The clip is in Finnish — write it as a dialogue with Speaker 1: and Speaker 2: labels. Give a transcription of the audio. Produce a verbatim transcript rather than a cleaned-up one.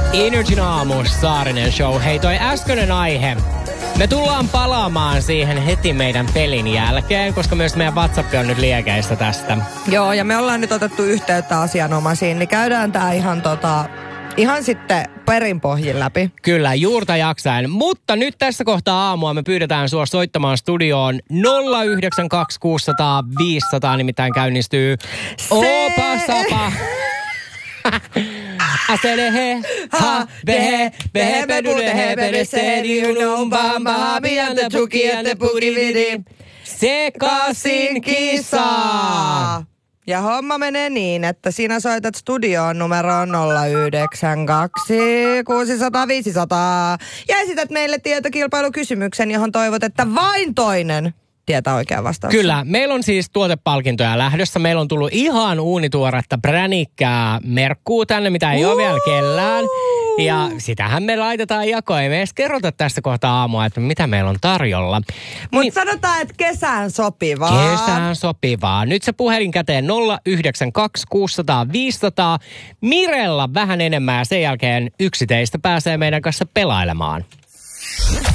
Speaker 1: Energin aamu, Saarinen show. Hei, toi äskeinen aihe. Me tullaan palaamaan siihen heti meidän pelin jälkeen, koska myös meidän WhatsApp on nyt liekeissä tästä.
Speaker 2: Joo, ja me ollaan nyt otettu yhteyttä asianomaisiin, niin käydään tää ihan tota... Ihan sitten perinpohjin läpi.
Speaker 1: Kyllä, juurta jaksain. Mutta nyt tässä kohtaa aamua me pyydetään sua soittamaan studioon nolla yhdeksän kaksi kuusi nolla nolla viisi nolla nolla, nimittäin käynnistyy Opa Sapa. Asedehe, ha, behe, behe, bedudehe, bedesedi, unum, bamba, biante, tuki, ante, puki, vidi. Sekasin kisaa.
Speaker 2: Ja homma menee niin, että sinä soitat studioon numeroon nolla yhdeksän kaksi kuusi nolla nolla viisi nolla nolla ja esität meille tietokilpailukysymyksen, johon toivot, että vain toinen tietää oikean vastauksen.
Speaker 1: Kyllä, meillä on siis tuotepalkintoja lähdössä. Meillä on tullut ihan uunituoretta pränikkää merkkuu tänne, mitä ei uh! ole vielä kellään. Ja sitähän me laitetaan jakoon. Ei me edes kerrota tässä kohtaa aamua, että mitä meillä on tarjolla.
Speaker 2: Mutta
Speaker 1: niin,
Speaker 2: sanotaan, että kesään sopivaa.
Speaker 1: Kesään sopivaa. Nyt se puhelin käteen nolla yhdeksän kaksi kuusi nolla nolla viisi nolla nolla. Mirella vähän enemmän ja sen jälkeen yksi teistä pääsee meidän kanssa pelailemaan.